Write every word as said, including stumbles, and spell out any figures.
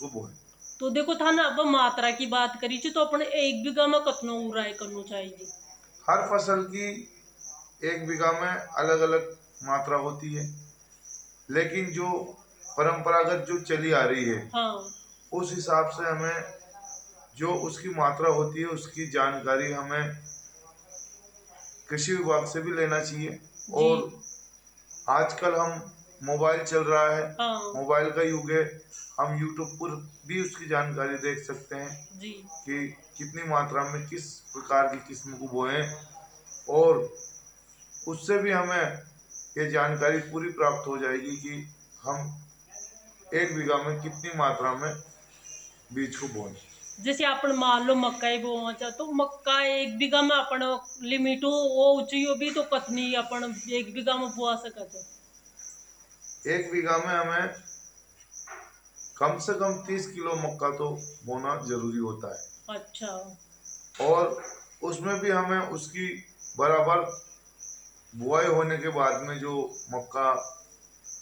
वो बोए। तो देखो था ना, अब मात्रा की बात करी थी तो अपने एक बीघा में कितना उराई करना चाहिए? हर फसल की एक बीघा में अलग अलग मात्रा होती है, लेकिन जो परंपरागत जो चली आ रही है हाँ उस हिसाब से हमें जो उसकी मात्रा होती है उसकी जानकारी हमें कृषि विभाग से भी लेना चाहिए। जी। और आजकल हम मोबाइल चल रहा है, हाँ मोबाइल का युग है, हम यूट्यूब पर भी उसकी जानकारी देख सकते हैं जी। कि कितनी मात्रा में किस प्रकार की किस्म को बोएं, और उससे भी हमें ये जानकारी पूरी प्राप्त हो जाएगी कि हम एक बीघा में कितनी मात्रा में बीज को बोएं। जैसे अपन मान लो मक्का ही बोना चाह तो मक्का एक बीघा में अपन लिमिट हो वो ऊंची हो भी तो कतनी अपन एक बीघा में बोआ सकते? एक बीघा में हमें कम से कम तीस किलो मक्का तो बोना जरूरी होता अच्छा। है, और उसमें भी हमें उसकी बराबर बुआई होने के बाद में जो मक्का